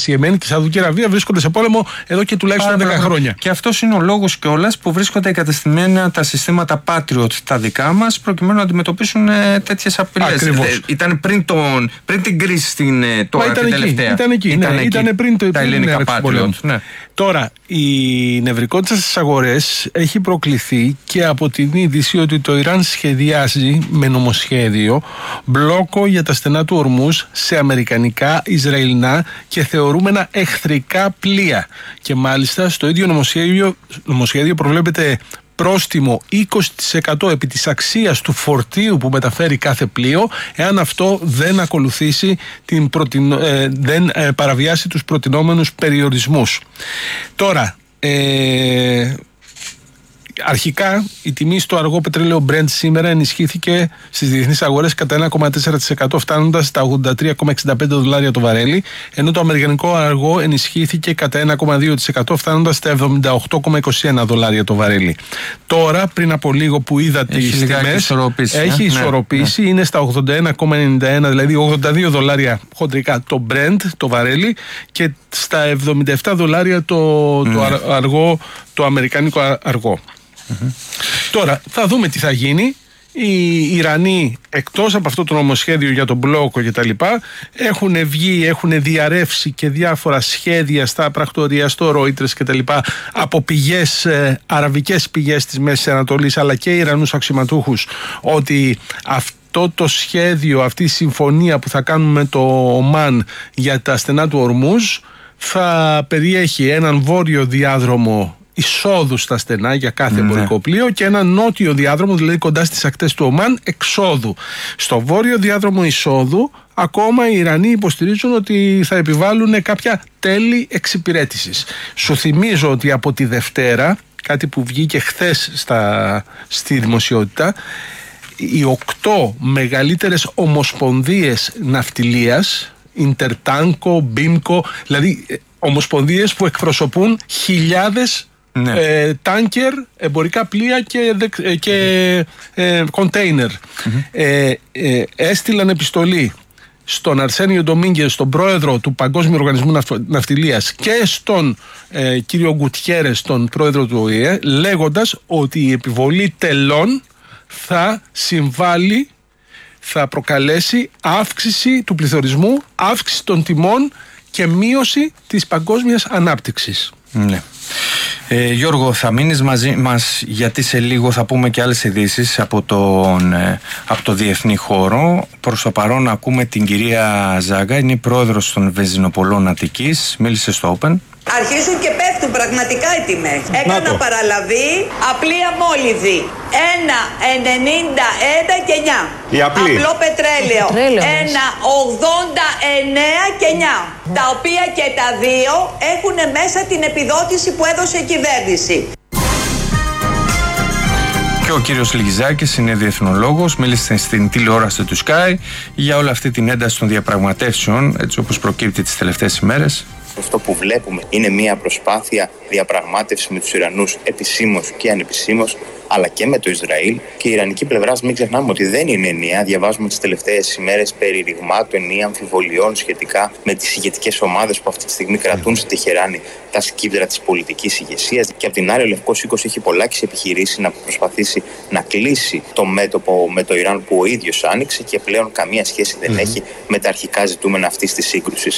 η Εμένη και η Σαουδική Αραβία βρίσκονται σε πόλεμο εδώ και τουλάχιστον 10 χρόνια. Και αυτός είναι ο λόγος κιόλας που βρίσκονται εγκατεστημένα τα συστήματα Patriot τα δικά μας, προκειμένου να αντιμετωπίσουν τέτοιες απειλές. Ήταν πριν την κρίση τώρα την τελευταία. Ήταν πριν τα ελληνικά Patriot. Ναι. Τώρα, η νευρικότητα στις αγορές έχει προκληθεί και από την είδηση ότι το Ιράν σχεδιάζει με νομοσχέδιο μπλόκο για τα στενά του Ορμούζ σε αμερικανικά, ισραηλινά και θεωρούμενα εχθρικά πλοία. Και μάλιστα στο ίδιο νομοσχέδιο προβλέπεται πρόστιμο 20% επί της αξίας του φορτίου που μεταφέρει κάθε πλοίο, εάν αυτό δεν ακολουθήσει δεν παραβιάσει τους προτινόμενους περιορισμούς. Τώρα, αρχικά η τιμή στο αργό πετρέλαιο Brent σήμερα ενισχύθηκε στις διεθνείς αγορές κατά 1,4%, φτάνοντας στα $83,65 το βαρέλι, ενώ το αμερικανικό αργό ενισχύθηκε κατά 1,2%, φτάνοντας στα $78,21 το βαρέλι. Τώρα, πριν από λίγο που είδα τις τιμές, έχει ισορροπήσει, είναι στα $81,91, δηλαδή $82 χοντρικά το Brent, το βαρέλι, και στα $77 το αργό, το αμερικανικό αργό. Τώρα θα δούμε τι θα γίνει. Οι Ιρανοί, εκτός από αυτό το νομοσχέδιο για τον μπλόκο και τα λοιπά, έχουν βγει, έχουν διαρρεύσει και διάφορα σχέδια στα πρακτορία, στο Reuters και τα λοιπά, από πηγές, αραβικές πηγές της Μέσης Ανατολής, αλλά και Ιρανούς αξιωματούχους, ότι αυτό το σχέδιο, αυτή η συμφωνία που θα κάνουμε με το Ομάν για τα στενά του Ορμούζ θα περιέχει έναν βόρειο διάδρομο εισόδου στα στενά για κάθε εμπορικό πλοίο και ένα νότιο διάδρομο, δηλαδή κοντά στις ακτές του Ομάν, εξόδου. Στο βόρειο διάδρομο εισόδου ακόμα οι Ιρανοί υποστηρίζουν ότι θα επιβάλλουν κάποια τέλη εξυπηρέτησης. Σου θυμίζω ότι από τη Δευτέρα, κάτι που βγήκε χθες στη δημοσιότητα, οι 8 μεγαλύτερες ομοσπονδίες ναυτιλίας, Ιντερτάνκο, Μπίμκο, δηλαδή ομοσπονδίες που εκπροσωπούν χιλιάδες τάνκερ, εμπορικά πλοία και κοντέινερ, έστειλαν επιστολή στον Αρσένιο Ντομίνγκε, στον πρόεδρο του Παγκόσμιου Οργανισμού Ναυτιλίας, και στον κύριο Γκουτιέρες, τον πρόεδρο του ΟΗΕ, λέγοντας ότι η επιβολή τελών θα συμβάλλει, θα προκαλέσει αύξηση του πληθωρισμού, αύξηση των τιμών και μείωση της παγκόσμιας ανάπτυξης. Ναι. Γιώργο, θα μείνεις μαζί μας, γιατί σε λίγο θα πούμε και άλλες ειδήσεις από το διεθνή χώρο. Προς το παρόν ακούμε την κυρία Ζάγκα, είναι η πρόεδρος των Βενζινοπολών Αττικής, μίλησε στο Open. Αρχίζουν και πέφτουν πραγματικά οι τιμές. Έκανα παραλαβή, απλή αμόλυδη 1,91 και 9. Απλό πετρέλαιο 1,89 και 9. Τα οποία και τα δύο έχουν μέσα την επιδότηση που έδωσε η κυβέρνηση. Και ο κύριος Λιγιζάκης είναι διεθνολόγος, μίλησε στην τηλεόραση του Sky για όλη αυτή την ένταση των διαπραγματεύσεων, έτσι όπως προκύπτει τις τελευταίες ημέρες. Αυτό που βλέπουμε είναι μια προσπάθεια διαπραγμάτευση με τους Ιρανούς επισήμως και ανεπισήμως, αλλά και με το Ισραήλ. Και η ιρανική πλευρά, μην ξεχνάμε ότι δεν είναι ενιαία. Διαβάζουμε τις τελευταίες ημέρες περί ρηγμάτων ή αμφιβολιών σχετικά με τις ηγετικές ομάδες που αυτή τη στιγμή κρατούν στη Τεχεράνη τα σκύπτρα της πολιτικής ηγεσίας. Και απ' την άλλη, ο Λευκός Οίκος έχει πολλάκις επιχειρήσει να προσπαθήσει να κλείσει το μέτωπο με το Ιράν που ο ίδιος άνοιξε και πλέον καμία σχέση δεν έχει με τα αρχικά ζητούμενα αυτής της σύγκρουσης.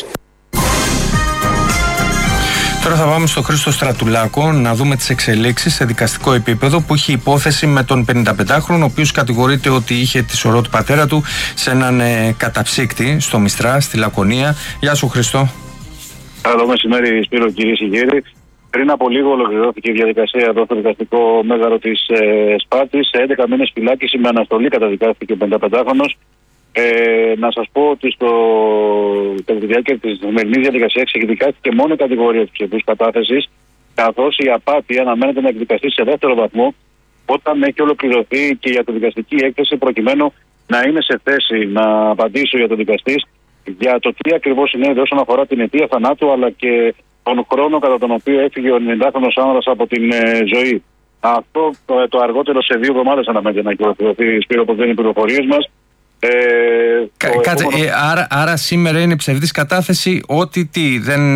Τώρα θα πάμε στο Χρήστο Στρατουλάκο να δούμε τις εξελίξεις σε δικαστικό επίπεδο, που είχε υπόθεση με τον 55χρονο, ο οποίος κατηγορείται ότι είχε τη σωρό του πατέρα του σε έναν καταψύκτη στο Μιστρά, στη Λακωνία. Γεια σου, Χρήστο. Καλό μεσημέρι, Σπύρο, κυρίες και κύριοι. Πριν από λίγο ολοκληρώθηκε η διαδικασία εδώ στο δικαστικό μέγαρο της Σπάρτης. Σε 11 μήνες φυλάκιση με αναστολή καταδικάστηκε ο 55χρονος. Να σας πω ότι κατά τη διάρκεια της σημερινής διαδικασίας εκδικάστηκε μόνο η κατηγορία της ψευδούς κατάθεσης, καθώς η απάτη αναμένεται να εκδικαστεί σε δεύτερο βαθμό όταν έχει ολοκληρωθεί και η ιατροδικαστική έκθεση, προκειμένου να είναι σε θέση να απαντήσω για τον δικαστής για το τι ακριβώς συνέβη όσον αφορά την αιτία θανάτου, αλλά και τον χρόνο κατά τον οποίο έφυγε ο 90χρονος άνδρας από την ζωή. Αυτό το αργότερο σε 2 εβδομάδες αναμένεται να ολοκληρωθεί, Σπύρο, όπως δεν είναι οι πληροφορίες μας. Άρα σήμερα είναι ψευδής κατάθεση, ότι δεν